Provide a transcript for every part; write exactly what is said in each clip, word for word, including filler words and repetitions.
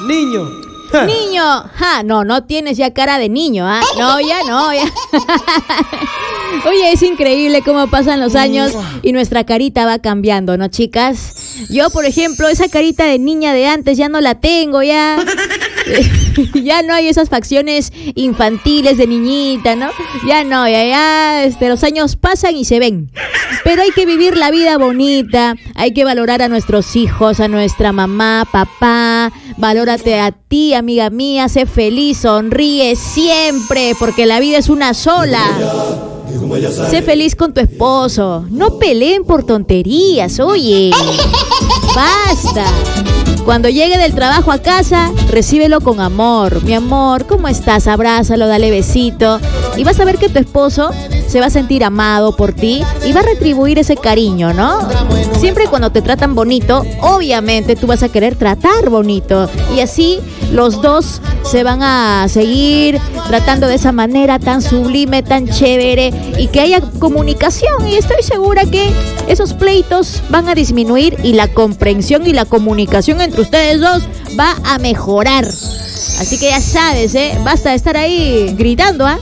Niño. Niño, ja, no, no tienes ya cara de niño, ¿ah? No, ya no, ya. Oye, es increíble cómo pasan los años y nuestra carita va cambiando, ¿no, chicas? Yo, por ejemplo, esa carita de niña de antes ya no la tengo, ya. Ya no hay esas facciones infantiles de niñita, ¿no? Ya no, ya, ya, este, los años pasan y se ven. Pero hay que vivir la vida bonita, hay que valorar a nuestros hijos, a nuestra mamá, papá. Valórate a ti, amiga mía, sé feliz, sonríe siempre, porque la vida es una sola. Sé feliz con tu esposo, no peleen por tonterías, oye. Basta. Cuando llegue del trabajo a casa, recíbelo con amor. Mi amor, ¿cómo estás? Abrázalo, dale besito. Y vas a ver que tu esposo se va a sentir amado por ti y va a retribuir ese cariño, ¿no? Siempre cuando te tratan bonito, obviamente tú vas a querer tratar bonito. Y así los dos se van a seguir tratando de esa manera tan sublime, tan chévere, y que haya comunicación. Y estoy segura que esos pleitos van a disminuir y la comprensión y la comunicación entre ustedes dos va a mejorar. Así que ya sabes, ¿eh? Basta de estar ahí gritando, ¿ah?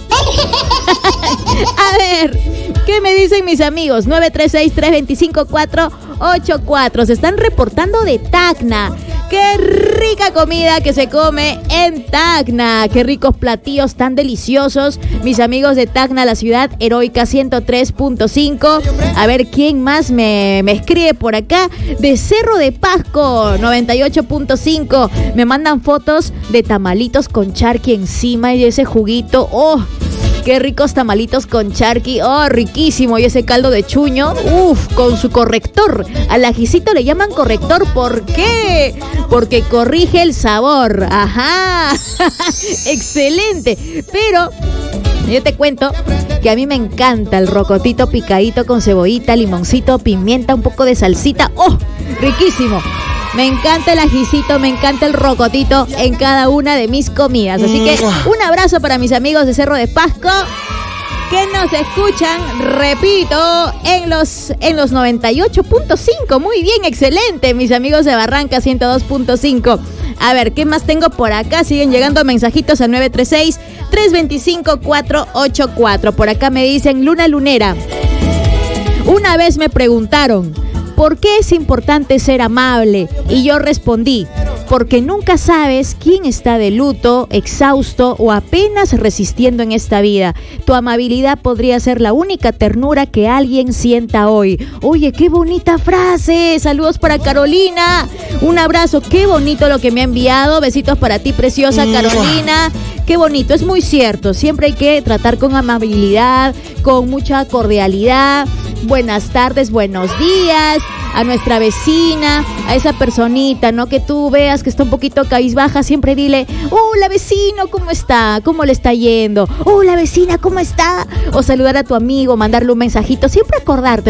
A ver, ¿qué me dicen mis amigos? nueve tres seis, tres dos cinco, cuatro ocho cuatro. Se están reportando de Tacna. ¡Qué rica comida que se come en Tacna! ¡Qué ricos platillos tan deliciosos! Mis amigos de Tacna, la ciudad heroica ciento tres punto cinco. A ver, ¿quién más me, me escribe por acá? De Cerro de Pasco, noventa y ocho punto cinco. Me mandan fotos de tamalitos con charqui encima y ese juguito. ¡Oh! Qué ricos tamalitos con charqui, oh, riquísimo. Y ese caldo de chuño, uff, con su corrector. Al ajicito le llaman corrector, ¿por qué? Porque corrige el sabor, ajá. Excelente, pero yo te cuento que a mí me encanta el rocotito picadito con cebollita, limoncito, pimienta, un poco de salsita, oh, riquísimo. Me encanta el ajicito, me encanta el rocotito en cada una de mis comidas. Así que un abrazo para mis amigos de Cerro de Pasco que nos escuchan, repito, en los, en los noventa y ocho punto cinco. Muy bien, excelente. Mis amigos de Barranca, ciento dos punto cinco. A ver, ¿qué más tengo por acá? Siguen llegando mensajitos a nueve tres seis, tres dos cinco, cuatro ocho cuatro. Por acá me dicen Luna Lunera. Una vez me preguntaron, ¿por qué es importante ser amable? Y yo respondí, porque nunca sabes quién está de luto, exhausto o apenas resistiendo en esta vida. Tu amabilidad podría ser la única ternura que alguien sienta hoy. Oye, qué bonita frase. Saludos para Carolina. Un abrazo. Qué bonito lo que me ha enviado. Besitos para ti, preciosa Carolina. Qué bonito. Es muy cierto. Siempre hay que tratar con amabilidad, con mucha cordialidad. Buenas tardes, buenos días a nuestra vecina, a esa personita, ¿no? Que tú veas que está un poquito cabizbaja, siempre dile, hola vecino, ¿cómo está? ¿Cómo le está yendo? Hola vecina, ¿cómo está? O saludar a tu amigo, mandarle un mensajito, siempre acordarte.